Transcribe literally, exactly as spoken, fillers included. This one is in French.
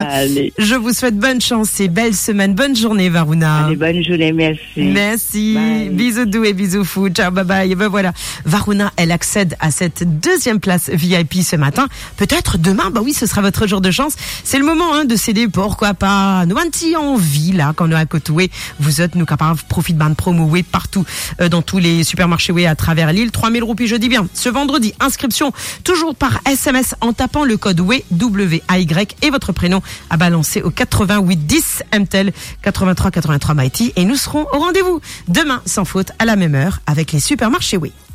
Allez. Je vous souhaite bonne chance et belle semaine. Bonne journée, Varuna. Allez, bonne journée, merci. Merci. Bye. Bisous doux et bisous fou. Ciao, bye bye. Et ben voilà. Varuna, elle accède à cette deuxième place V I P ce matin. Peut-être demain, bah oui, ce sera votre jour de chance. C'est le moment, hein, de céder, pourquoi pas, nous un petit envie, là, quand nous à côté, vous êtes, nous capables, profite ban promo, oui, partout, euh, dans tous les supermarchés, oui, à travers l'île. trois mille roupies, je dis bien. Ce vendredi, inscription, toujours par S M S, en tapant le code W, W A Y, et votre prénom à balancer au quatre-vingt-huit dix M T E L quatre-vingt-trois quatre-vingt-trois Mighty, et nous serons au rendez-vous demain, sans faute, à la même heure, avec les supermarchés, oui.